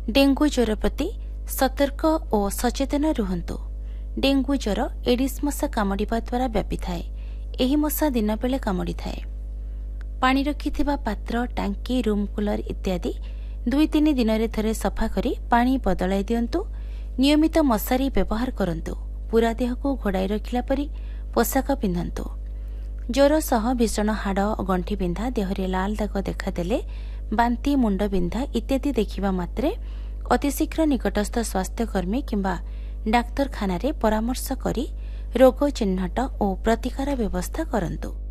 Dengue ज्वर प्रति सतर्क और सचेतन रुहंतु। डेंगू ज्वर एडिस मशा कामुड़ा द्वारा व्यापी थाए। एही मशा दिन बेले कामुड़ी थाए। पानी रखिथिबा पात्र, टांकी, रूम कूलर इत्यादि 2-3 दिन रे थरे सफा करी पानी बदलाई दियंतु। नियमित मशारी व्यवहार करंतु। पूरा देह को घोड़ाई रखिला परी पोशाक पिंधंतु। ज्वर सह भीषण हाड़ और गंठी बिंधा, देहरे लाल दाग देखादेले, बांती, मुंड बिंधा इत्यादि देखिबा मात्रे अतिशीघ्र निकटस्थ स्वास्थ्यकर्मी किंबा डाक्तरखाना रे परामर्श करी रोग चिन्हट और प्रतिकार व्यवस्था करंतु।